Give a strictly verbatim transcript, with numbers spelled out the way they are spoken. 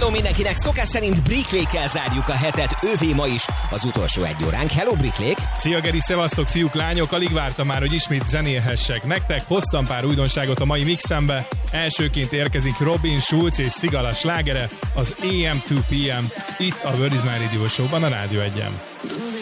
Hello mindenkinek, szokás szerint Bricklékkel zárjuk a hetet, ővé ma is az utolsó egy óránk. Hello Bricklék! Szia Geri, szevasztok fiúk, lányok, alig vártam már, hogy ismét zenélhessek. Nektek hoztam pár újdonságot a mai mixembe. Elsőként érkezik Robin Schulz és Sigala slágere, az á em kettő pé em, itt a World is My Radio Show-ban a Rádió egyen.